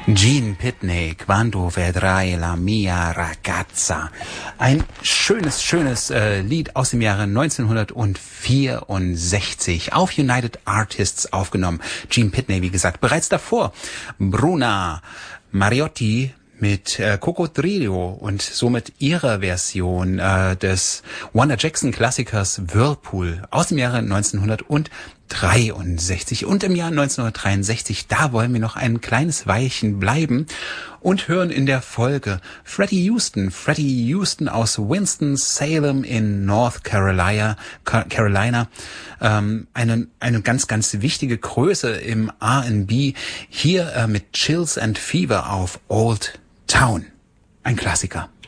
Gene Pitney, Quando vedrai la mia ragazza. Ein schönes Lied aus dem Jahre 1964 auf United Artists aufgenommen. Gene Pitney, wie gesagt, bereits davor. Bruna Mariotti mit Coco Trillo und somit ihrer Version des Wanda Jackson Klassikers Whirlpool aus dem Jahre 1963. Und im Jahr 1963, da wollen wir noch ein kleines Weilchen bleiben und hören in der Folge Freddie Houston aus Winston-Salem in North Carolina, eine ganz wichtige Größe im R&B, hier mit Chills and Fever auf Old Town. Ein Klassiker.